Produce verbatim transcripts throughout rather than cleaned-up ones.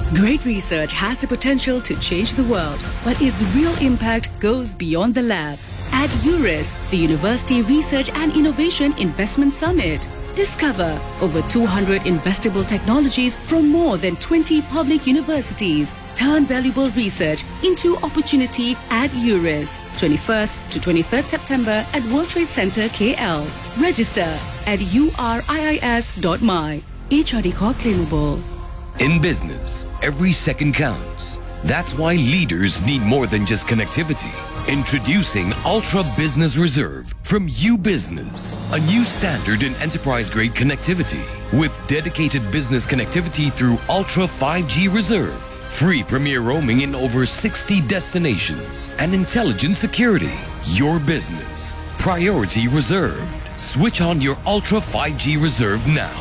Great research has the potential to change the world, but its real impact goes beyond the lab. At URIS, the University Research and Innovation Investment Summit, discover over two hundred investable technologies from more than twenty public universities. Turn valuable research into opportunity at URIS. twenty-first to twenty-third September at World Trade Center K L. Register at U R I I S dot M Y. H R D Corp claimable. In business, every second counts. That's why leaders need more than just connectivity. Introducing Ultra Business Reserve from UBusiness, a new standard in enterprise-grade connectivity with dedicated business connectivity through Ultra five G Reserve, free premier roaming in over sixty destinations, and intelligent security. Your business, priority reserved. Switch on your Ultra five G Reserve now.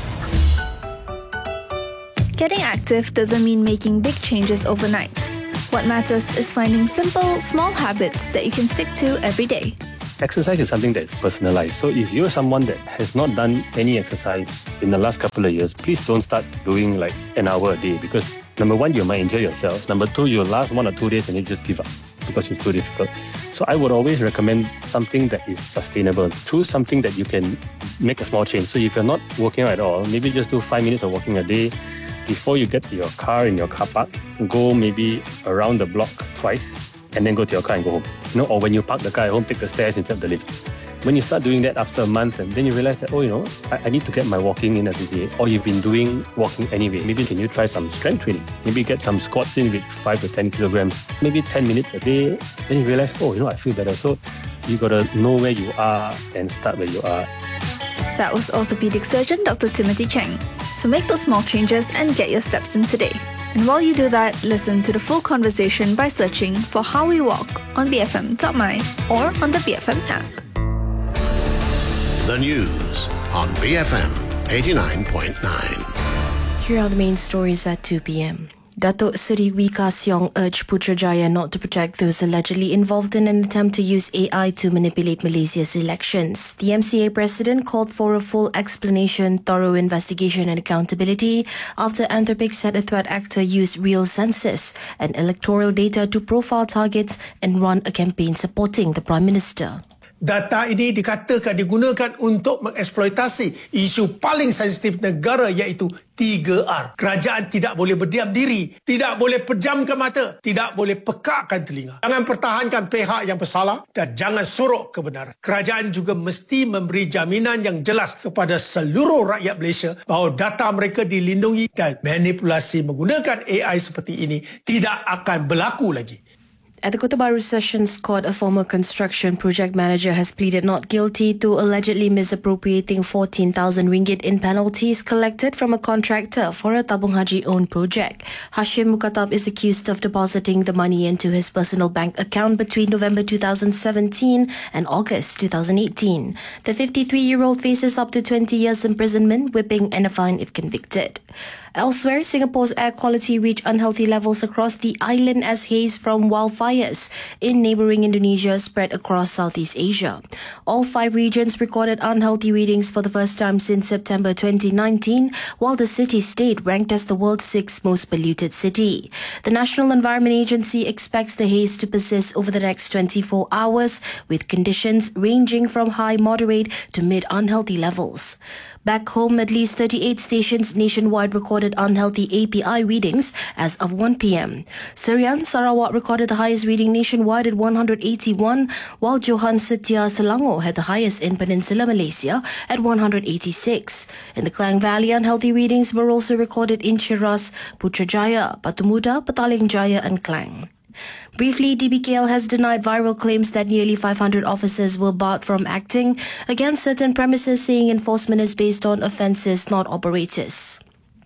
Getting active doesn't mean making big changes overnight. What matters is finding simple, small habits that you can stick to every day. Exercise is something that is personalized. So if you're someone that has not done any exercise in the last couple of years, please don't start doing like an hour a day, because number one, you might injure yourself. Number two, you'll last one or two days and you just give up because it's too difficult. So I would always recommend something that is sustainable. Choose something that you can make a small change. So if you're not working out at all, maybe just do five minutes of walking a day. Before you get to your car in your car park, go maybe around the block twice and then go to your car and go home. You know, or when you park the car at home, take the stairs instead of the lift. When you start doing that after a month, and then you realize that, oh, you know, I, I need to get my walking in every day. Or you've been doing walking anyway. Maybe can you try some strength training? Maybe get some squats in with five to ten kilograms. Maybe ten minutes a day. Then you realize, oh, you know, I feel better. So you got to know where you are and start where you are. That was orthopedic surgeon Doctor Timothy Cheng. So make those small changes and get your steps in today. And while you do that, listen to the full conversation by searching for How We Walk on B F M dot M Y or on the B F M app. The news on B F M eighty-nine point nine. Here are the main stories at two p.m. Datuk Seri Wee Ka Siong urged Putrajaya not to protect those allegedly involved in an attempt to use A I to manipulate Malaysia's elections. The M C A president called for a full explanation, thorough investigation and accountability after Anthropic said a threat actor used real census and electoral data to profile targets and run a campaign supporting the Prime Minister. Data ini dikatakan digunakan untuk mengeksploitasi isu paling sensitif negara, iaitu tiga R. Kerajaan tidak boleh berdiam diri, tidak boleh pejamkan mata, tidak boleh pekakkan telinga. Jangan pertahankan pihak yang bersalah dan jangan sorok kebenaran. Kerajaan juga mesti memberi jaminan yang jelas kepada seluruh rakyat Malaysia bahawa data mereka dilindungi dan manipulasi menggunakan A I seperti ini tidak akan berlaku lagi. At the Kota Bharu Sessions Court, a former construction project manager has pleaded not guilty to allegedly misappropriating fourteen thousand ringgit in penalties collected from a contractor for a Tabung Haji-owned project. Hashim Mukatab is accused of depositing the money into his personal bank account between November two thousand seventeen and August two thousand eighteen. The fifty-three-year-old faces up to twenty years imprisonment, whipping and a fine if convicted. Elsewhere, Singapore's air quality reached unhealthy levels across the island as haze from wildfires in neighbouring Indonesia spread across Southeast Asia. All five regions recorded unhealthy readings for the first time since September twenty nineteen, while the city-state ranked as the world's sixth most polluted city. The National Environment Agency expects the haze to persist over the next twenty-four hours, with conditions ranging from high moderate to mid-unhealthy levels. Back home, at least thirty-eight stations nationwide recorded unhealthy A P I readings as of one p.m. Serian, Sarawak recorded the highest reading nationwide at one hundred eighty-one, while Johan Setia, Selangor had the highest in Peninsular Malaysia at one hundred eighty-six. In the Klang Valley, unhealthy readings were also recorded in Cheras, Putrajaya, Batu Muda, Petaling Jaya and Klang. Briefly, D B K L has denied viral claims that nearly five hundred officers were barred from acting against certain premises, saying enforcement is based on offences, not operators.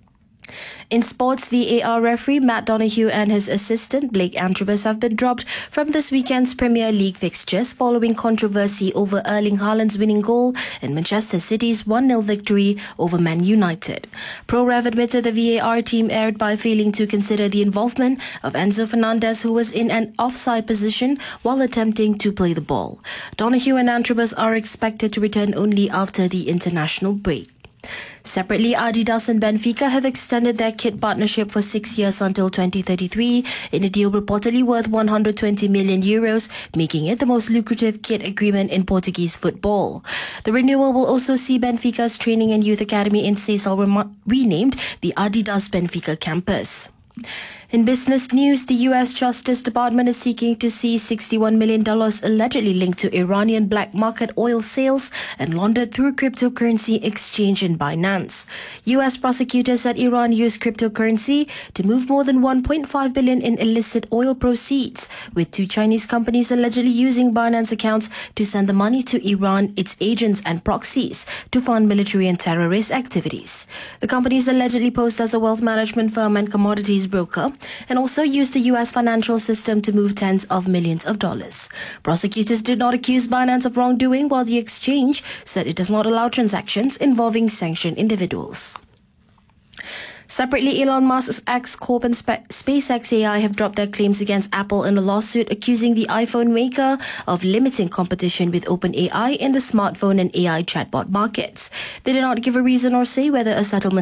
In sports, V A R referee Matt Donoghue and his assistant Blake Antrobus have been dropped from this weekend's Premier League fixtures following controversy over Erling Haaland's winning goal in Manchester City's one nil victory over Man United. ProRev admitted the V A R team erred by failing to consider the involvement of Enzo Fernandez, who was in an offside position while attempting to play the ball. Donoghue and Antrobus are expected to return only after the international break. Separately, Adidas and Benfica have extended their kit partnership for six years until twenty thirty-three in a deal reportedly worth one hundred twenty million euros, making it the most lucrative kit agreement in Portuguese football. The renewal will also see Benfica's training and youth academy in Seixal rem- renamed the Adidas Benfica campus. In business news, the U S Justice Department is seeking to seize sixty-one million dollars allegedly linked to Iranian black market oil sales and laundered through cryptocurrency exchange in Binance. U S prosecutors said Iran used cryptocurrency to move more than one point five billion dollars in illicit oil proceeds, with two Chinese companies allegedly using Binance accounts to send the money to Iran, its agents and proxies, to fund military and terrorist activities. The companies allegedly posed as a wealth management firm and commodities broker, and also used the U S financial system to move tens of millions of dollars. Prosecutors did not accuse Binance of wrongdoing, while the exchange said it does not allow transactions involving sanctioned individuals. Separately, Elon Musk's X Corp and Spe- SpaceX A I have dropped their claims against Apple in a lawsuit accusing the iPhone maker of limiting competition with OpenAI in the smartphone and A I chatbot markets. They did not give a reason or say whether a settlement